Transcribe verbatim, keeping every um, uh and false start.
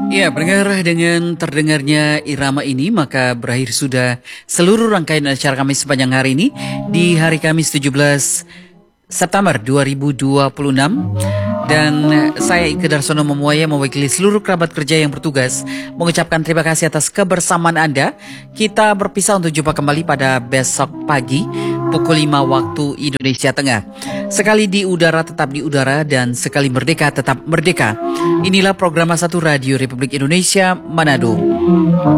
Ya, pendengar, dengan terdengarnya irama ini maka berakhir sudah seluruh rangkaian acara kami sepanjang hari ini di hari Kamis tujuh belas September dua ribu dua puluh enam. Dan saya Ike Darsono Memuaya mewakili seluruh kerabat kerja yang bertugas mengucapkan terima kasih atas kebersamaan Anda. Kita berpisah untuk jumpa kembali pada besok pagi pukul lima waktu Indonesia Tengah. Sekali di udara tetap di udara dan sekali merdeka tetap merdeka. Inilah program satu Radio Republik Indonesia Manado.